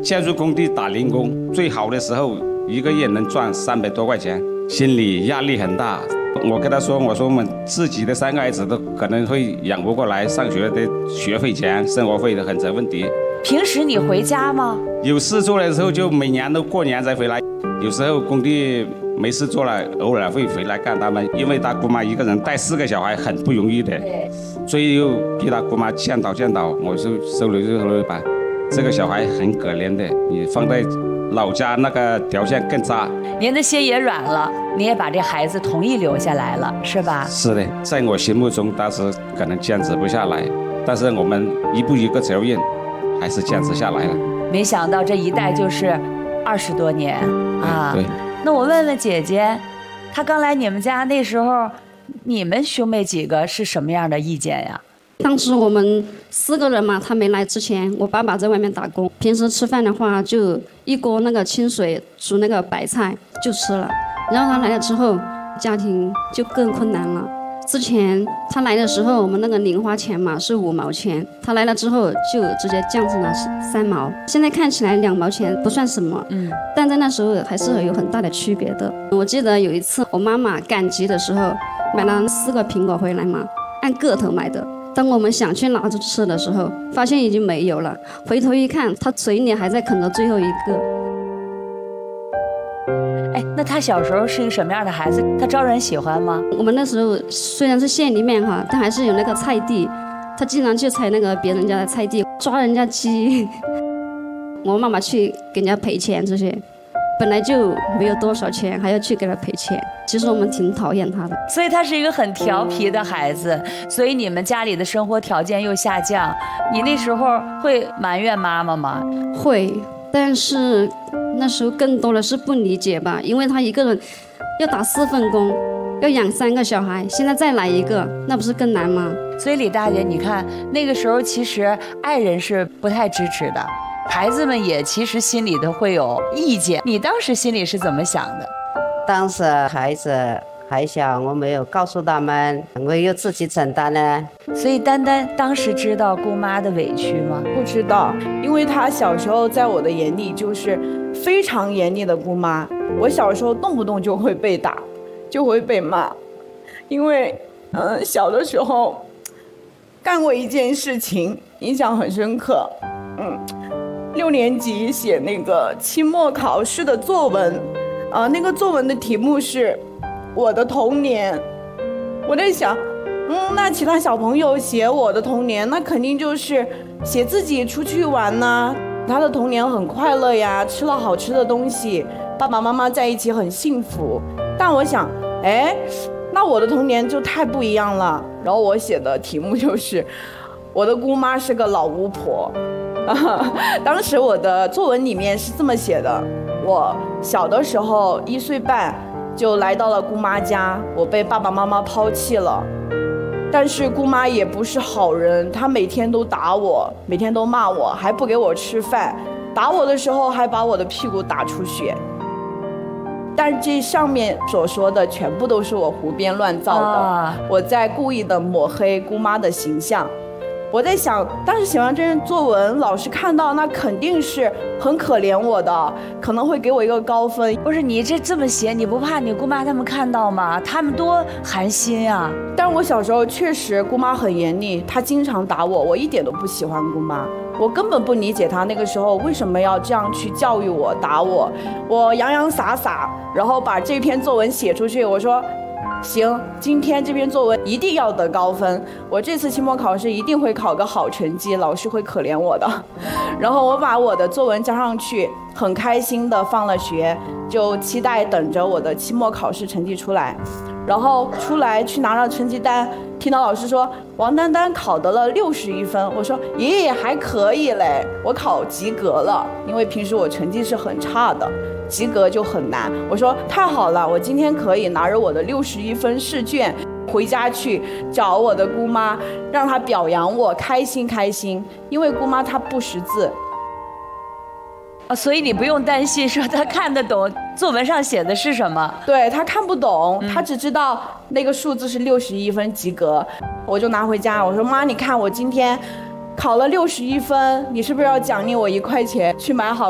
建筑工地打零工，最好的时候一个月能赚300多块钱，心理压力很大。我跟他说，我说我们自己的3个孩子都可能会养不过来，上学的学费钱、生活费都很成问题。 平时你回家吗？ 有事做的时候就每年都过年才回来，有时候工地没事做了，偶尔会回来看他们，因为他姑妈一个人带4个小孩很不容易的，所以又给他姑妈劝导，我就收了吧。这个小孩很可怜的，你放在老家那个条件更差。 您的心也软了，你也把这孩子同意留下来了，是吧？ 是的，在我心目中当时可能坚持不下来，但是我们一步一个脚印，还是坚持下来了。 没想到这一待就是20多年啊！ 对。 那我问问姐姐，她刚来你们家那时候，你们兄妹几个是什么样的意见呀？ 当时我们4个人嘛，他没来之前，我爸爸在外面打工，平时吃饭的话就一锅那个清水煮那个白菜就吃了。然后他来了之后，家庭就更困难了。之前他来的时候，我们那个零花钱嘛是5毛钱，他来了之后就直接降成了3毛。现在看起来2毛钱不算什么，但在那时候还是有很大的区别的。我记得有一次我妈妈赶集的时候，买了4个苹果回来嘛，按个头买的。当我们想去拿着吃的时候，发现已经没有了。回头一看，他嘴里还在啃着最后一个。 哎，那他小时候是一个什么样的孩子？他招人喜欢吗？ 我们那时候虽然是县里面哈，但还是有那个菜地，他经常去采那个别人家的菜地，抓人家鸡。我妈妈去给人家赔钱，这些本来就没有多少钱，还要去给他赔钱。其实我们挺讨厌他的， 所以他是一个很调皮的孩子。所以你们家里的生活条件又下降，你那时候会埋怨妈妈吗？ 会，但是那时候更多的是不理解吧，因为他一个人要打4份工，要养3个小孩，现在再来一个，那不是更难吗？ 所以李大姐，你看那个时候其实爱人是不太支持的，孩子们也其实心里都会有意见。你当时心里是怎么想的？ 当时孩子还小，我没有告诉他们，我又自己承担呢。 所以丹丹当时知道姑妈的委屈吗？ 不知道，因为她小时候在我的眼里就是非常严厉的姑妈。我小时候动不动就会被打，就会被骂，因为小的时候干过一件事情，印象很深刻。6年级写那个期末考试的作文，那个作文的题目是我的童年。我在想，那其他小朋友写我的童年，那肯定就是写自己出去玩呐，他的童年很快乐呀，吃了好吃的东西，爸爸妈妈在一起很幸福。但我想，那我的童年就太不一样了。然后我写的题目就是我的姑妈是个老巫婆。当时我的作文里面是这么写的：我小的时候1岁半就来到了姑妈家，我被爸爸妈妈抛弃了。但是姑妈也不是好人，她每天都打我，每天都骂我，还不给我吃饭，打我的时候还把我的屁股打出血。但这上面所说的全部都是我胡编乱造的，我在故意的抹黑姑妈的形象。我在想，当时写完这篇作文，老师看到那肯定是很可怜我的，可能会给我一个高分。 不是你这么写，你不怕你姑妈他们看到吗？他们多寒心啊！ 但是我小时候确实姑妈很严厉，她经常打我，我一点都不喜欢姑妈，我根本不理解她那个时候为什么要这样去教育我、打我。我洋洋洒洒，然后把这篇作文写出去，我说行，今天这篇作文一定要得高分，我这次期末考试一定会考个好成绩，老师会可怜我的。然后我把我的作文交上去，很开心的放了学，就期待等着我的期末考试成绩出来。然后出来去拿了成绩单，听到老师说王丹丹考得了61分，我说咦，还可以嘞，我考及格了，因为平时我成绩是很差的，及格就很难。我说太好了，我今天可以拿着我的61分试卷回家去找我的姑妈，让她表扬我，开心开心。因为姑妈她不识字， 所以你不用担心说她看得懂作文上写的是什么。 对，她看不懂，她只知道那个数字是61分及格。我就拿回家，我说妈，你看我今天考了61分，你是不是要奖励我1块钱去买好